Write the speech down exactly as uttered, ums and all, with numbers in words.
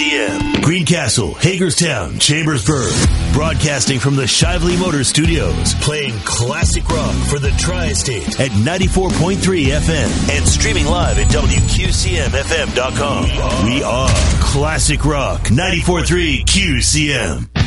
C M. Greencastle, Hagerstown, Chambersburg. Broadcasting from the Shively Motor Studios. Playing classic rock for the Tri-State at ninety-four point three F M. And streaming live at W Q C M F M dot com. We are Classic Rock ninety-four point three Q C M.